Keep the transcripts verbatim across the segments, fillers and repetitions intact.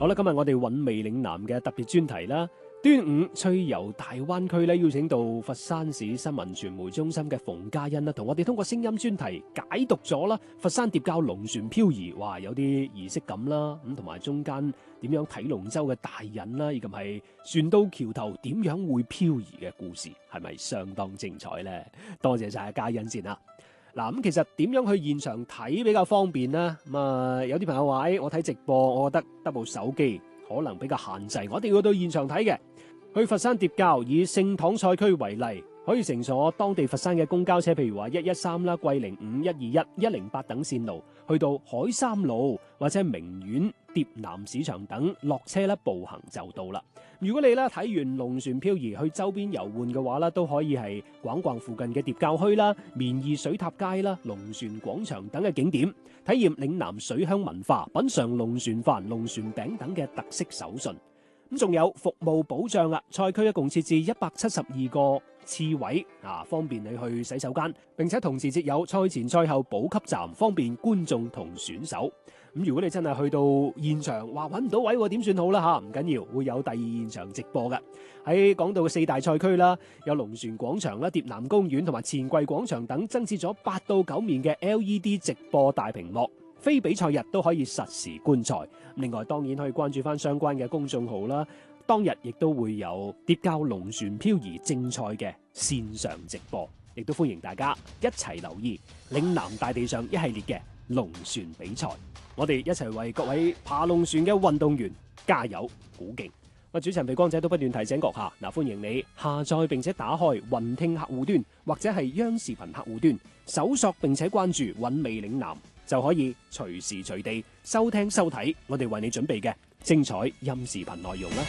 好啦，今日我哋韻味嶺南嘅特別專題啦，端午趣遊大灣區咧，邀請到佛山市新聞傳媒中心嘅馮嘉欣啦，同我哋通過聲音專題解讀咗啦佛山疊滘龍船漂移，哇，有啲儀式感啦，咁同埋中間點樣睇龍舟嘅大引啦，以及係船到橋頭點樣會漂移嘅故事，係咪相當精彩呢？多謝晒嘉欣先啦。嗱，咁其實點樣去現場睇比較方便呢？咁啊，有啲朋友話，誒，我睇直播，我覺得得部手機可能比較限制，我一定要到現場睇嘅。去佛山疊滘以聖堂賽區為例，可以乘坐當地佛山嘅公交車，譬如話一一三啦、桂林五、一二一、一零八等線路，去到海三路或者名苑、疊南市場等，落車咧步行就到啦。如果你咧睇完龍船漂移去周邊遊玩嘅話咧，都可以係逛逛附近嘅疊滘墟啦、綿宜水塔街啦、龍船廣場等嘅景點，體驗嶺南水鄉文化，品嘗龍船飯、龍船餅等嘅特色手信。咁仲有服務保障啊！賽區一共設置一百七十二個廁位啊，方便你去洗手間，並且同時設有賽前賽後補給站，方便觀眾同選手。咁如果你真係去到現場，話揾唔到位點算好啦吓？唔緊要，會有第二現場直播嘅。喺港島嘅四大賽區啦，有龍船廣場啦、疊南公園同埋錢櫃廣場等，增設咗八到九面嘅 L E D 直播大屏幕。非比賽日都可以實時觀賽，另外當然可以關注翻相關嘅公眾號啦。當日亦都會有疊滘龍船漂移正賽嘅線上直播，亦都歡迎大家一齊留意嶺南大地上一系列嘅龍船比賽。我哋一齊為各位爬龍船嘅運動員加油鼓勁。我主持人肥光仔都不斷提醒閣下，嗱，歡迎你下載並且打開雲聽客戶端或者係央視頻客戶端，搜索並且關注韻味嶺南，就可以隨時隨地收聽收睇我哋為你準備嘅精彩音視頻內容啦。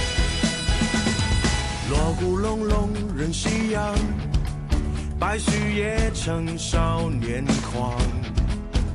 鑼鼓隆隆人夕陽，百歲夜城少年狂。